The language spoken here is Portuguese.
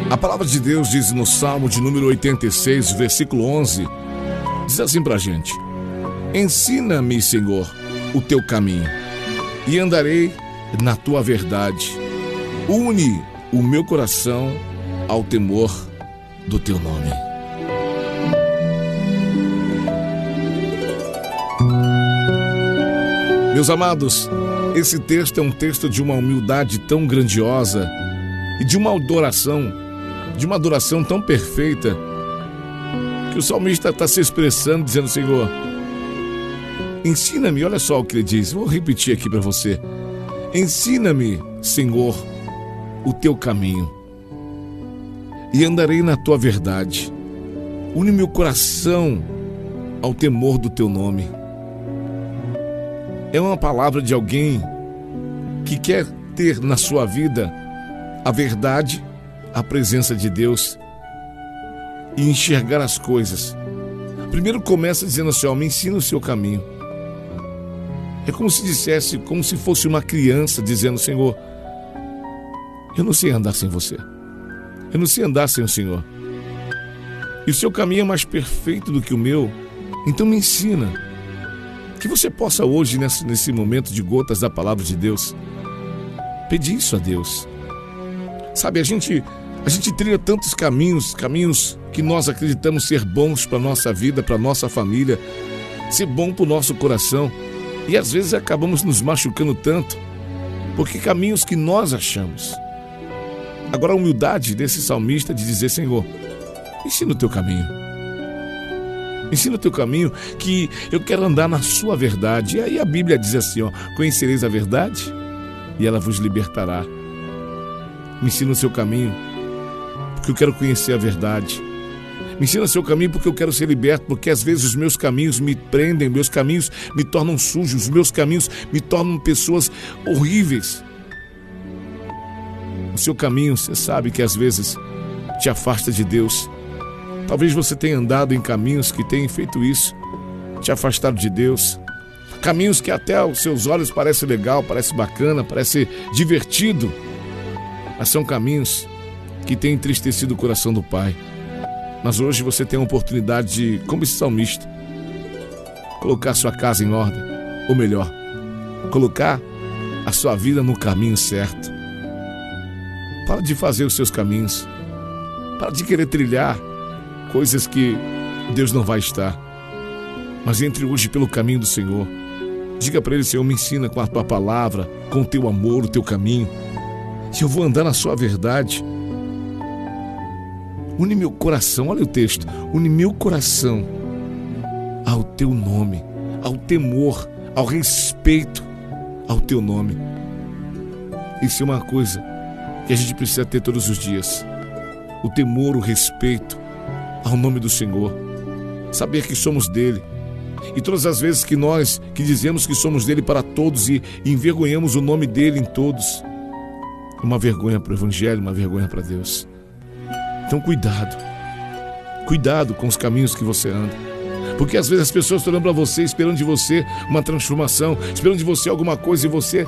A palavra de Deus diz no Salmo de número 86, versículo 11, diz assim pra gente: ensina-me, Senhor, o teu caminho, e andarei na tua verdade. Une o meu coração ao temor do teu nome. Meus amados, esse texto é um texto de uma humildade tão grandiosa e de uma adoração tão perfeita, que o salmista está se expressando, dizendo: Senhor, ensina-me. Olha só o que ele diz, vou repetir aqui para você: ensina-me, Senhor, o teu caminho, e andarei na tua verdade. Une meu coração ao temor do teu nome. É uma palavra de alguém que quer ter na sua vida a verdade, a presença de Deus e enxergar as coisas. Primeiro começa dizendo assim: ó, me ensina o seu caminho. É como se dissesse, como se fosse uma criança dizendo: Senhor, eu não sei andar sem você, eu não sei andar sem o Senhor, e o seu caminho é mais perfeito do que o meu, então me ensina. Que você possa hoje, nesse momento de gotas da palavra de Deus, pedir isso a Deus. Sabe, a gente trilha tantos caminhos que nós acreditamos ser bons para a nossa vida, para a nossa família, ser bom para o nosso coração, e às vezes acabamos nos machucando tanto, porque caminhos que nós achamos. Agora a humildade desse salmista de dizer: Senhor, ensina o teu caminho. Ensina o teu caminho, que eu quero andar na sua verdade. E aí a Bíblia diz assim, ó: conhecereis a verdade e ela vos libertará. Me ensina o seu caminho, porque eu quero conhecer a verdade. Me ensina o seu caminho, porque eu quero ser liberto, porque às vezes os meus caminhos me prendem, meus caminhos me tornam sujos, os meus caminhos me tornam pessoas horríveis. O seu caminho, você sabe que às vezes te afasta de Deus. Talvez você tenha andado em caminhos que tenham feito isso, te afastado de Deus. Caminhos que até aos seus olhos parece legal, parece bacana, parece divertido, mas são caminhos que têm entristecido o coração do Pai. Mas hoje você tem a oportunidade de, como esse salmista, colocar sua casa em ordem, ou melhor, colocar a sua vida no caminho certo. Para de fazer os seus caminhos, para de querer trilhar coisas que Deus não vai estar, mas entre hoje pelo caminho do Senhor. Diga para Ele: Senhor, me ensina com a tua palavra, com o teu amor, o teu caminho, e eu vou andar na sua verdade. Une meu coração, olha o texto: une meu coração ao teu nome, ao temor, ao respeito ao teu nome. Isso é uma coisa que a gente precisa ter todos os dias: o temor, o respeito ao nome do Senhor, saber que somos dele. E todas as vezes que nós que dizemos que somos dele para todos e envergonhamos o nome dele em todos, uma vergonha para o Evangelho, uma vergonha para Deus. Então cuidado com os caminhos que você anda, porque às vezes as pessoas estão olhando para você, esperando de você uma transformação, esperando de você alguma coisa, e você